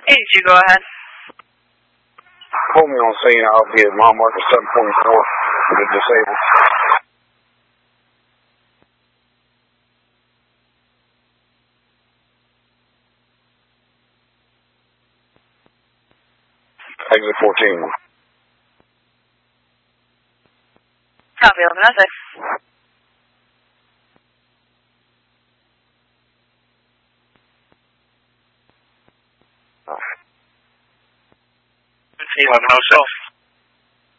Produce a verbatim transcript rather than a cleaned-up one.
eighty-two, go ahead. Pull me on scene. I'll be at mile marker seven twenty-four for the disabled. Exit fourteen. Copy, eleven oh six. eleven oh six.